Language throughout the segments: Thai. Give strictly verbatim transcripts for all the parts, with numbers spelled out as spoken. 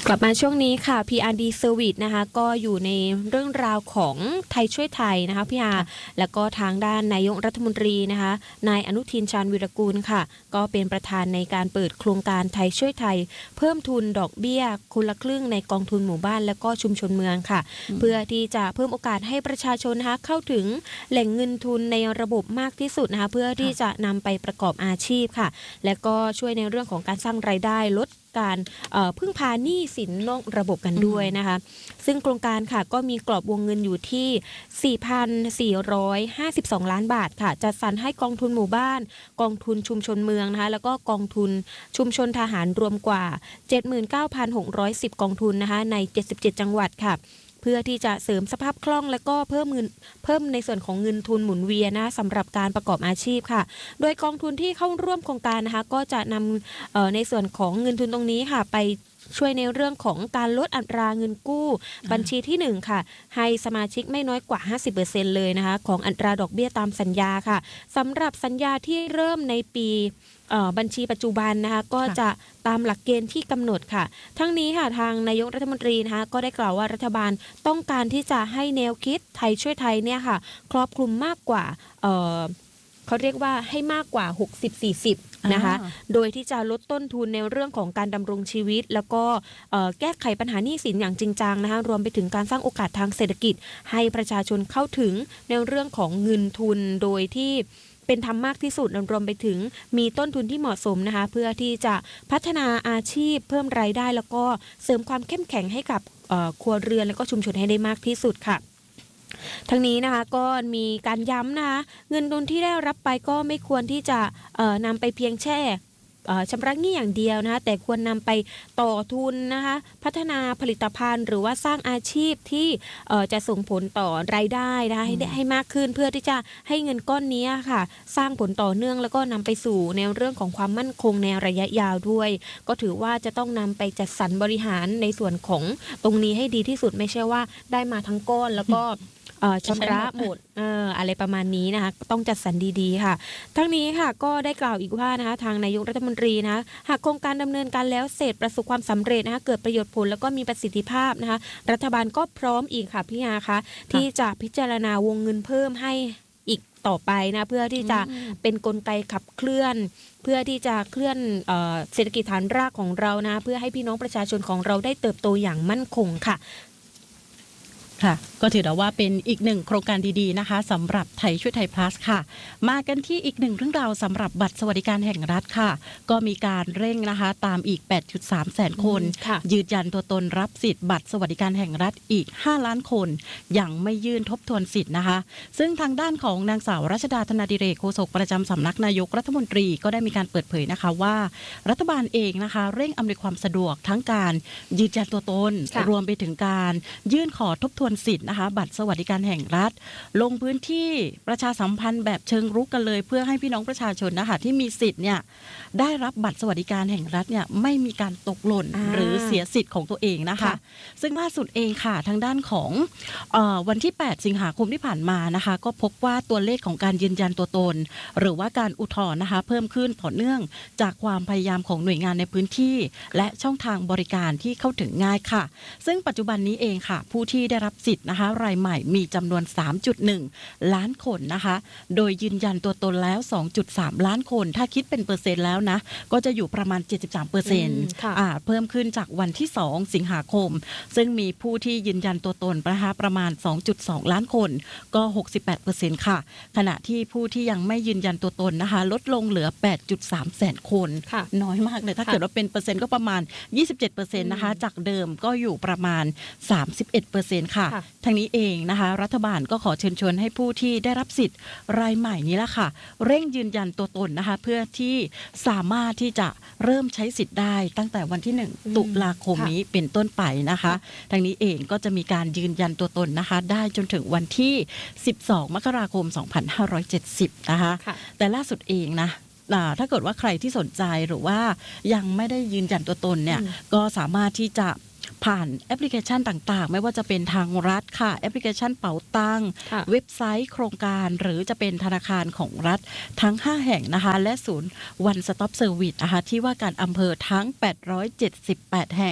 กลับมาช่วงนี้ค่ะ พี อาร์ ดี Service นะคะก็อยู่ในเรื่องราวของไทยช่วยไทยนะคะพี่อาแล้วก็ทางด้านนายกรัฐมนตรีนะคะนายอนุทินชาญวิรากูลค่ะก็เป็นประธานในการเปิดโครงการไทยช่วยไทยเพิ่มทุนดอกเบี้ยคนละครึ่งในกองทุนหมู่บ้านและก็ชุมชนเมืองค่ะเพื่อที่จะเพิ่มโอกาสให้ประชาชนนะคะเข้าถึงแหล่งเงินทุนในระบบมากที่สุดนะคะเพื่อที่จะนำไปประกอบอาชีพค่ะและก็ช่วยในเรื่องของการสร้างรายได้ลดการพึ่งพาหนี้สินนอกระบบกันด้วยนะคะซึ่งโครงการค่ะก็มีกรอบวงเงินอยู่ที่ สี่พันสี่ร้อยห้าสิบสอง ล้านบาทค่ะจัดสรรให้กองทุนหมู่บ้านกองทุนชุมชนเมืองนะคะแล้วก็กองทุนชุมชนทหารรวมกว่า เจ็ดหมื่นเก้าพันหกร้อยสิบ กองทุนนะคะในเจ็ดสิบเจ็ดจังหวัดค่ะเพื่อที่จะเสริมสภาพคล่องและก็เพิ่มเงินเพิ่มในส่วนของเงินทุนหมุนเวียนนะสำหรับการประกอบอาชีพค่ะโดยกองทุนที่เข้าร่วมโครงการนะคะก็จะนำในส่วนของเงินทุนตรงนี้ค่ะไปช่วยในเรื่องของการลดอัตราเงินกู้บัญชีที่หนึ่งค่ะให้สมาชิกไม่น้อยกว่า ห้าสิบเปอร์เซ็นต์ เลยนะคะของอัตราดอกเบี้ยตามสัญญาค่ะสำหรับสัญญาที่เริ่มในปีบัญชีปัจจุบันนะคะก็จะตามหลักเกณฑ์ที่กำหนดค่ะทั้งนี้ค่ะทางนายกรัฐมนตรีนะคะก็ได้กล่าวว่ารัฐบาลต้องการที่จะให้แนวคิดไทยช่วยไทยเนี่ยค่ะครอบคลุมมากกว่าเอ่อเขาเรียกว่าให้มากกว่า หกสิบ สี่สิบ นะคะโดยที่จะลดต้นทุนในเรื่องของการดำรงชีวิตแล้วก็แก้ไขปัญหาหนี้สินอย่างจริงจังนะคะรวมไปถึงการสร้างโอกาสทางเศรษฐกิจให้ประชาชนเข้าถึงในเรื่องของเงินทุนโดยที่เป็นธรรมมากที่สุดรวมไปถึงมีต้นทุนที่เหมาะสมนะคะเพื่อที่จะพัฒนาอาชีพเพิ่มรายได้แล้วก็เสริมความเข้มแข็งให้กับครัวเรือนและก็ชุมชนให้ได้มากที่สุดค่ะทั้งนี้นะคะก็มีการย้ำนะคะเงินทุนที่ได้รับไปก็ไม่ควรที่จะนำไปเพียงแค่ชำระหนี้อย่างเดียวนะคะแต่ควรนำไปต่อทุนนะคะพัฒนาผลิตภัณฑ์หรือว่าสร้างอาชีพที่จะส่งผลต่อรายได้นะคะให้ได้ให้มากขึ้นเพื่อที่จะให้เงินก้อนนี้ค่ะสร้างผลต่อเนื่องแล้วก็นำไปสู่ในเรื่องของความมั่นคงในระยะยาวด้วยก็ถือว่าจะต้องนำไปจัดสรรบริหารในส่วนของตรงนี้ให้ดีที่สุดไม่ใช่ว่าได้มาทั้งก้อนแล้วก็ชำระหมด อ, อะไรประมาณนี้นะคะต้องจัดสรรดีๆค่ะทั้งนี้ค่ะก็ได้กล่าวอีกว่านะคะทางนายกรัฐมนตรีนะหากโครงการดำเนินการแล้วเสร็จประสบความสำเร็จนะคะเกิดประโยชน์ผลแล้วก็มีประสิทธิภาพนะคะรัฐบาลก็พร้อมอีกค่ะพี่อาคะที่จะพิจารณาวงเงินเพิ่มให้อีกต่อไปนะเพื่อที่จะเป็นกลไกขับเคลื่อนเพื่อที่จะเคลื่อนเ, เศรษฐกิจฐานรากของเรานะเพื่อให้พี่น้องประชาชนของเราได้เติบโตอย่างมั่นคงค่ะค่ะก็ถือได้ว่าเป็นอีกหนึ่งโครงการดีๆนะคะสำหรับไทยช่วยไทย plus ค่ะมากันที่อีกหนึ่งเรื่องราวสำหรับบัตรสวัสดิการแห่งรัฐค่ะก็มีการเร่งนะคะตามอีก แปดจุดสาม แสนคนยืนยันตัวตนรับสิทธิ์บัตรสวัสดิการแห่งรัฐอีกห้าล้านคนยังไม่ยื่นทบทวนสิทธิ์นะคะซึ่งทางด้านของนางสาวรัชดาธนาดิเรกโฆษกประจำสำนักนายกรัฐมนตรีก็ได้มีการเปิดเผยนะคะว่ารัฐบาลเองนะคะเร่งอำนวยความสะดวกทั้งการยืนยันตัวตนรวมไปถึงการยื่นขอทบทวนสิทธิ์นะคะบัตรสวัสดิการแห่งรัฐลงพื้นที่ประชาสัมพันธ์แบบเชิงรุกกันเลยเพื่อให้พี่น้องประชาชนนะคะที่มีสิทธิ์เนี่ยได้รับบัตรสวัสดิการแห่งรัฐเนี่ยไม่มีการตกหล่นหรือเสียสิทธิ์ของตัวเองนะคะซึ่งล่าสุดเองค่ะทางด้านของเอ่อวันที่แปดสิงหาคมที่ผ่านมานะคะก็พบว่าตัวเลขของการยืนยันตัวตนหรือว่าการอุทธรณ์นะคะเพิ่มขึ้นต่อเนื่องจากความพยายามของหน่วยงานในพื้นที่และช่องทางบริการที่เข้าถึงง่ายค่ะซึ่งปัจจุบันนี้เองค่ะผู้ที่ได้รับสิทธิ์นะคะรายใหม่มีจำนวน สามจุดหนึ่ง ล้านคนนะคะโดยยืนยันตัวตนแล้ว สองจุดสาม ล้านคนถ้าคิดเป็นเปอร์เซ็นต์แล้วนะก็จะอยู่ประมาณ เจ็ดสิบสามเปอร์เซ็นต์ อ่าเพิ่มขึ้นจากวันที่สองสิงหาคมซึ่งมีผู้ที่ยืนยันตัวตนนะคะประมาณ สองจุดสอง ล้านคนก็ หกสิบแปดเปอร์เซ็นต์ ค่ะขณะที่ผู้ที่ยังไม่ยืนยันตัวตนนะคะลดลงเหลือ แปดจุดสาม แสนคนน้อยมากเลยถ้าเกิดว่าเป็นเปอร์เซ็นต์ก็ประมาณ ยี่สิบเจ็ดเปอร์เซ็นต์ นะคะจากเดิมก็อยู่ประมาณ สามสิบเอ็ดเปอร์เซ็นต์ ค่ะทั้งนี้เองนะคะรัฐบาลก็ขอเชิญชวนให้ผู้ที่ได้รับสิทธิ์รายใหม่นี้ละค่ะเร่งยืนยันตัวตนนะคะเพื่อที่สามารถที่จะเริ่มใช้สิทธิ์ได้ตั้งแต่วันที่หนึ่งตุลาคมนี้เป็นต้นไปนะคะทั้งนี้เองก็จะมีการยืนยันตัวตนนะคะได้จนถึงวันที่สิบสองมกราคมสองพันห้าร้อยเจ็ดสิบนะคะแต่ล่าสุดเองนะถ้าเกิดว่าใครที่สนใจหรือว่ายังไม่ได้ยืนยันตัวตนเนี่ยก็สามารถที่จะผ่านแอปพลิเคชันต่างๆไม่ว่าจะเป็นทางรัฐค่ะแอปพลิเคชันเป๋าตังเว็บไซต์โครงการหรือจะเป็นธนาคารของรัฐทั้งห้าแห่งนะคะและศูนย์ One Stop Service นะคะที่ว่าการอำเภอทั้งแปดร้อยเจ็ดสิบแปดแห่ง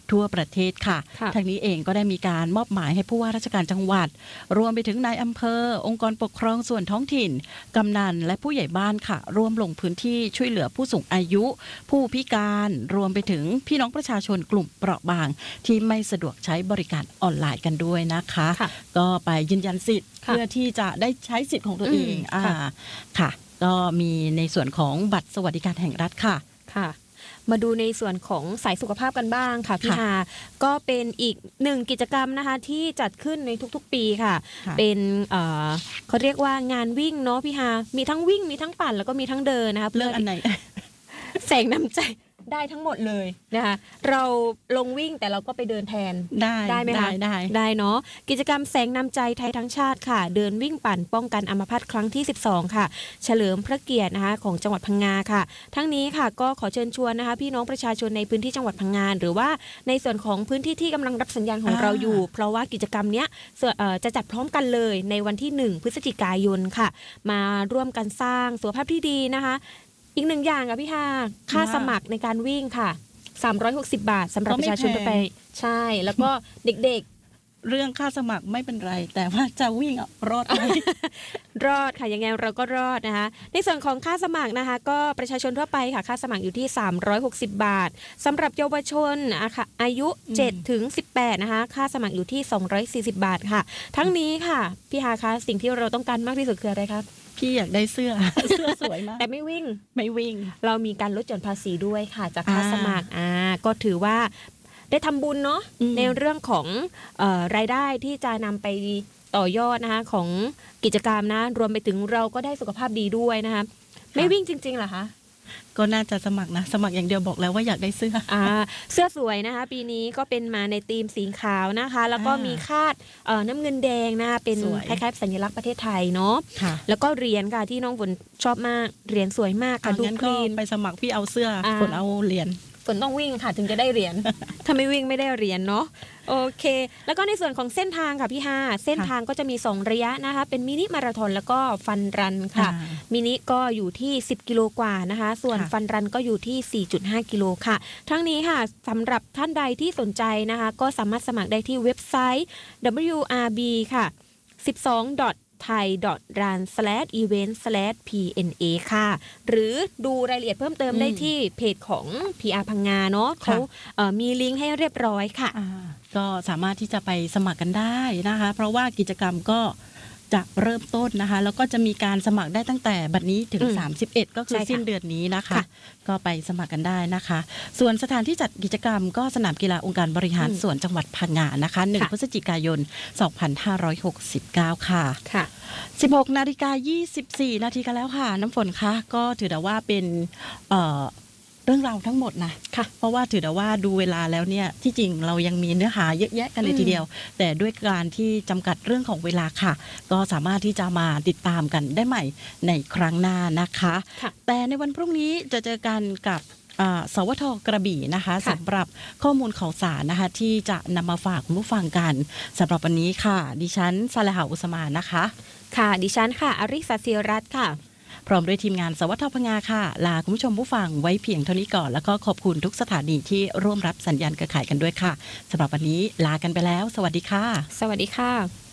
ทั่วประเทศค่ะค่ะทางนี้เองก็ได้มีการมอบหมายให้ผู้ว่าราชการจังหวัดรวมไปถึงนายอำเภอองค์กรปกครองส่วนท้องถิ่นกำนันและผู้ใหญ่บ้านค่ะร่วมลงพื้นที่ช่วยเหลือผู้สูงอายุ ผู้พิการรวมไปถึงพี่น้องประชาชนกลุ่มเปราะบางที่ไม่สะดวกใช้บริการออนไลน์กันด้วยนะคะค่ะก็ไปยืนยันสิทธิ์ค่ะเพื่อที่จะได้ใช้สิทธิ์ของตัวเองอืมอ่าค่ะค่ะ ก็มีในส่วนของบัตรสวัสดิการแห่งรัฐค่ะค่ะ มาดูในส่วนของสายสุขภาพกันบ้างค่ะพี่ค่ะฮาก็เป็นอีกหนึ่งกิจกรรมนะคะที่จัดขึ้นในทุกๆปีค่ะค่ะเป็นเอ่อเขาเรียกว่างานวิ่งเนาะพี่ฮามีทั้งวิ่งมีทั้งปั่นแล้วก็มีทั้งเดินนะคะเรื่องอันไหนแสงน้ำใจได้ทั้งหมดเลยนะคะเราลงวิ่งแต่เราก็ไปเดินแทนได้ได้ไหมคะได้ได้เนาะกิจกรรมแสงนำใจไทยทั้งชาติค่ะ เดินวิ่งปั่นป้องกันอัมพาตครั้งที่สิบสองค่ะ เฉลิมพระเกียรตินะคะของจังหวัดพังงาค่ะ ทั้งนี้ค่ะก็ขอเชิญชวนนะคะพี่น้องประชาชนในพื้นที่จังหวัดพังงาหรือว่าในส่วนของพื้นที่ที่กำลังรับสัญญาณของอ่าเราอยู่ เพราะว่ากิจกรรมเนี้ยส่วนเอ่อจะจัดพร้อมกันเลยในวันที่หนึ่งพฤศจิกายนค่ะ มาร่วมกันสร้างสุขภาพที่ดีนะคะ อีกหนึ่งอย่างค่ะพี่ฮาค่าสมัครในการวิ่งค่ะสามร้อยหกสิบบาทสำหรับประชาชนทั่วไปใช่แล้วก็เด็กๆเรื่องค่าสมัครไม่เป็นไร แต่ว่าจะวิ่งอะรอดไหมรอดค่ะยังไงเราก็รอดนะคะในส่วนของค่าสมัครนะคะ ก็ประชาชนทั่วไปค่ะค่าสมัครอยู่ที่สามร้อยหกสิบบาทสำหรับเยาวชนอะค่ะอายุอืมเจ็ดถึงสิบแปดนะคะค่าสมัครอยู่ที่สองร้อยสี่สิบบาทค่ะ ทั้งนี้ค่ะพี่ฮาคะสิ่งที่เราต้องการมากที่สุดคืออะไรครับพี่อยากได้เสื้อ เสื้อสวยมากแต่ไม่วิ่งไม่วิ่งเรามีการลดหย่อนภาษีด้วยค่ะจากค่าอ่าสมัครอ่าก็ถือว่าได้ทำบุญเนาะอืมในเรื่องของเอ่อรายได้ที่จะนำไปต่อยอดนะคะของกิจกรรมนะรวมไปถึงเราก็ได้สุขภาพดีด้วยนะคะไม่วิ่งจริงๆเหรอคะก็น่าจะสมัครนะ สมัครอย่างเดียวบอกแล้วว่าอยากได้เสื้ออ่าเสื้อสวยนะคะ ปีนี้ก็เป็นมาในธีมสีขาวนะคะ แล้วก็อ่ามีมีคาดเอ่อน้ำเงินแดงนะคะเป็นสวยคล้ายๆสัญลักษณ์ประเทศไทยเนาะค่ะแล้วก็เหรียญค่ะที่น้องฝนชอบมากเหรียญสวยมากค่ะอ่ะดูงั้นคก็ลีนไปสมัครพี่เอาเสื้ออ่าฝนเอาเหรียญฝนต้องวิ่งค่ะถึงจะได้เหรียญ ถ้าไม่วิ่งไม่ได้เหรียญเนาะโอเค แล้วก็ในส่วนของเส้นทางค่ะพี่ฮาเส้นทางก็จะมีสองระยะนะคะ เป็นมินิมาราธอนแล้วก็ฟันรันค่ะอ่ามินิก็อยู่ที่สิบกิโลกว่านะคะ ส่วนค่ะฟันรันก็อยู่ที่ สี่จุดห้า กิโลค่ะ ทั้งนี้ค่ะสำหรับท่านใดที่สนใจนะคะ ก็สามารถสมัครได้ที่เว็บไซต์ ดับเบิลยู อาร์ บี ค่ะ สิบสอง ไทย รัน อีเวนต์ พี เอ็น เอ ค่ะ หรือดูรายละเอียดเพิ่มเติมอืมได้ที่เพจของ พี อาร์ พังงาเนาะเขาเอ่อมีลิงก์ให้เรียบร้อยค่ะอ่าก็สามารถที่จะไปสมัครกันได้นะคะ เพราะว่ากิจกรรมก็จะเริ่มต้นนะคะ แล้วก็จะมีการสมัครได้ตั้งแต่บัดนี้ถึงอืมสามสิบเอ็ด ก็คือใช่ค่ะสิ้นเดือนนี้นะคะค่ะก็ไปสมัครกันได้นะคะ ส่วนสถานที่จัดกิจกรรมก็สนามกีฬาองค์การบริหารอืมส่วนจังหวัดพังงานะคะหนึ่งค่ะพฤศจิกายน สองพันห้าร้อยหกสิบเก้า ค่ะค่ะสิบหกนาฬิกายี่สิบสี่นาทีกันแล้วค่ะ น้ำฝนคะก็ถือได้ว่าเป็นเอ่อเรื่องราวทั้งหมดนะค่ะเพราะว่าถือได้ว่าดูเวลาแล้วเนี่ยที่จริงเรายังมีเนื้อหาเยอะแยะกันเลยอืมทีเดียว แต่ด้วยการที่จำกัดเรื่องของเวลาค่ะ ก็สามารถที่จะมาติดตามกันได้ใหม่ในครั้งหน้านะคะค่ะแต่ในวันพรุ่งนี้จะเจอกันกับอ่าสวทกระบี่นะคะค่ะสำหรับข้อมูลข่าวสารนะคะ ที่จะนำมาฝากคุณผู้ฟังกันสำหรับวันนี้ค่ะ ดิฉันซาลาหาอุสมานนะคะค่ะ ดิฉันค่ะ อริสาศิรัตน์ค่ะพร้อมด้วยทีมงานสวัสดิ์พงาค่ะ ลาคุณผู้ชมผู้ฟังไว้เพียงเท่านี้ก่อน แล้วก็ขอบคุณทุกสถานีที่ร่วมรับสัญญาณเครือข่ายกันด้วยค่ะสำหรับวันนี้ลากันไปแล้ว สวัสดีค่ะสวัสดีค่ะ